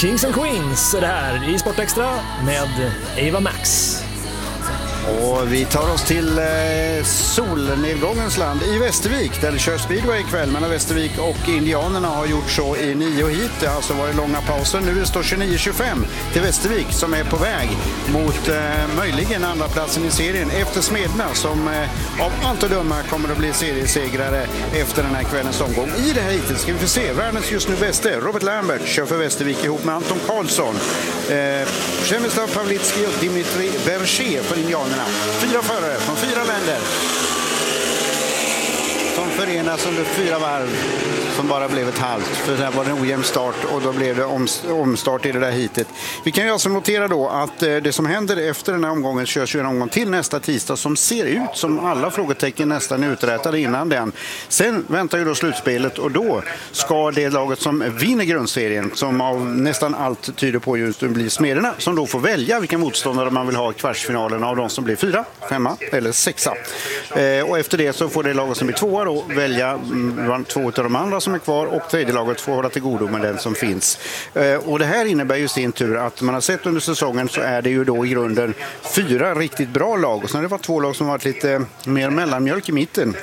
Kings and Queens är det här i Sportextra med Eva Max. Och vi tar oss till solnedgångens land i Västervik där det körs speedway ikväll. Men Västervik och Indianerna har gjort så i 9 hit. Det har alltså varit långa pauser. Nu står 29-25 till Västervik som är på väg mot möjligen andra platsen i serien efter Smedna som av allt att döma kommer att bli seriesegrare efter den här kvällens omgång. I det här hitet ska vi få se världens just nu bäste Robert Lambert kör för Västervik ihop med Anton Karlsson. Przemysław Pawlicki och Dimitri Berger för Indianerna. 4 förare från 4 länder som förenas under 4 varv som bara blev ett halvt. För det här var en ojämn start och då blev det omstart i det där hitet. Vi kan ju alltså notera då att det som händer efter den här omgången körs ju en omgång till nästa tisdag som ser ut som alla frågetecken nästan uträtade innan den. Sen väntar ju då slutspelet och då ska det laget som vinner grundserien som av nästan allt tyder på just nu blir Smederna som då får välja vilka motståndare man vill ha i kvartsfinalen av de som blir 4, 5 eller 6. Och efter det så får det laget som blir 2 då välja 2 av de andra som är kvar och tredje laget får hålla till godo med den som finns. Och det här innebär ju sin tur att man har sett under säsongen så är det ju då i grunden 4 riktigt bra lag och sen har det varit 2 lag som varit lite mer mellanmjölk i mitten.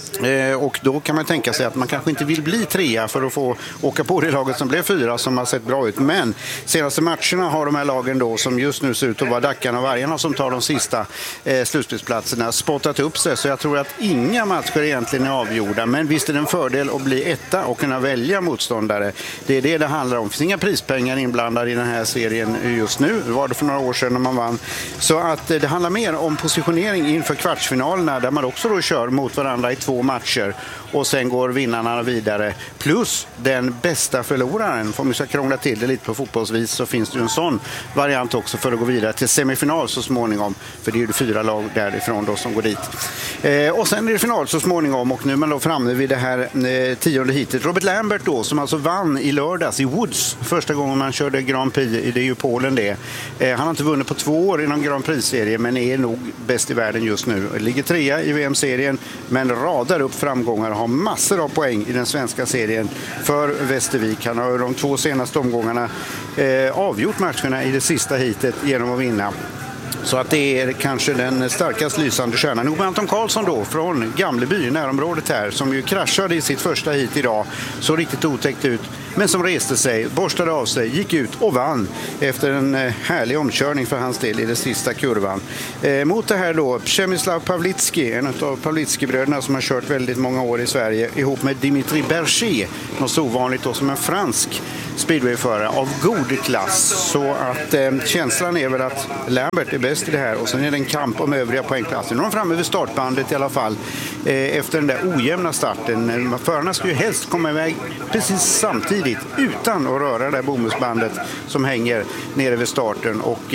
Och då kan man tänka sig att man kanske inte vill bli 3 för att få åka på det laget som blev 4 som har sett bra ut. Men senaste matcherna har de här lagen då som just nu ser ut att vara Dackarna och Vargarna som tar de sista slutspelsplatserna spottat upp sig. Så jag tror att inga matcher egentligen är avgjorda. Men visst är det en fördel att bli 1 och kunna välja motståndare. Det är det handlar om. Det finns inga prispengar inblandade i den här serien just nu. Det var det för några år sedan när man vann. Så att det handlar mer om positionering inför kvartsfinalerna där man också då kör mot varandra i 2 matcher. Och sen går vinnarna vidare. Plus den bästa förloraren. Om vi ska krångla till det lite på fotbollsvis så finns det ju en sån variant också för att gå vidare till semifinal så småningom. För det är ju 4 lag därifrån då som går dit. Och sen är det final så småningom och nu är man då framme vid det här 10:e hitet. Robert Lambert då som alltså vann i lördags i Woods. Första gången man körde Grand Prix, det är ju Polen det. Han har inte vunnit på 2 år inom Grand Prix-serien men är nog bäst i världen just nu. Ligger 3 i VM-serien men radar upp framgångar och har massor av poäng i den svenska serien för Västervik. Han har de 2 senaste omgångarna avgjort matcherna i det sista hitet genom att vinna. Så att det är kanske den starkast lysande stjärnan. Nog med Anton Karlsson då från Gamleby, närområdet här, som ju kraschade i sitt första hit idag. Så riktigt otäckt ut. Men som reste sig, borstade av sig, gick ut och vann efter en härlig omkörning för hans del i den sista kurvan. Mot det här då, Przemysław Pawlicki, en av Pawlicki-bröderna som har kört väldigt många år i Sverige, ihop med Dimitri Berger, något så ovanligt då som en fransk speedwayförare av god klass. Så att känslan är väl att Lambert är bäst i det här och sen är det en kamp om övriga poängklasser. Nu är de framme vid startbandet i alla fall efter den där ojämna starten. Förarna ska ju helst komma iväg precis samtidigt utan att röra det där bomullsbandet som hänger nere vid starten och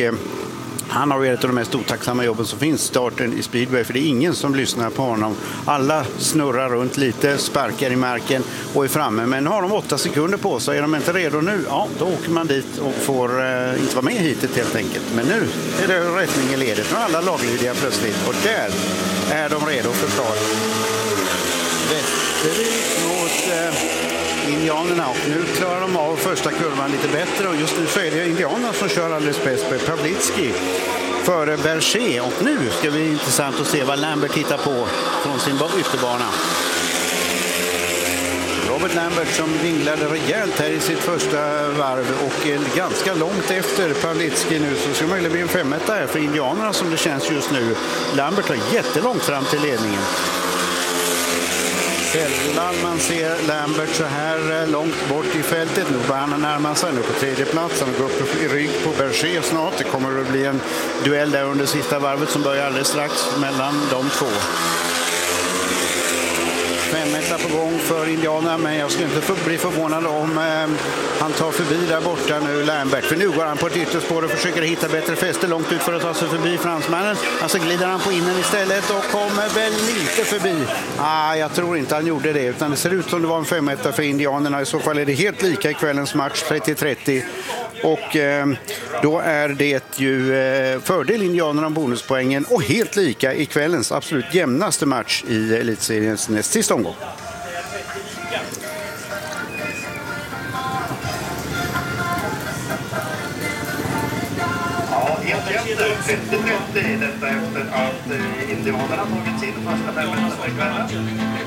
han har ett av de mest otacksamma jobben som finns, starten i speedway, för det är ingen som lyssnar på honom. Alla snurrar runt lite, sparkar i marken och är framme. Men har de 8 sekunder på sig, är de inte redo nu, ja, då åker man dit och får inte vara med hitet helt enkelt. Men nu är det rättning i ledet och alla laglydiga plötsligt. Och där är de redo för start. Västervik mot Indianerna och nu klarar de av första kurvan lite bättre och just nu så är det Indianerna som kör alldeles bäst på Pawlicki före Berger och nu ska det bli intressant att se vad Lambert hittar på från sin ytterbana. Robert Lambert som vinglade rejält här i sitt första varv och är ganska långt efter Pawlicki nu så ska möjligen bli en 5 här för Indianerna som det känns just nu. Lambert har jättelångt fram till ledningen. Sällan man ser Lambert så här långt bort i fältet. Nu börjar han närma sig nu på 3:e plats. Han går upp i rygg på Berger snart. Det kommer att bli en duell där under sista varvet som börjar alldeles strax mellan de 2. 5 på gång för Indianerna, men jag skulle inte bli förvånad om han tar förbi där borta nu Lambert. För nu går han på ett ytterspår och försöker hitta bättre fäste långt ut för att ta sig förbi fransmannen. Alltså glider han på innen istället och kommer väl lite förbi. Jag tror inte han gjorde det, utan det ser ut som det var en 5 för Indianerna. I så fall är det helt lika i kvällens match, 30-30. Och då är det ju fördel Indianerna om bonuspoängen och helt lika i kvällens absolut jämnaste match i elitseriens näst sista omgång. vidare 30-30 detta efter att indianerna tagit sin första 500 kvällen.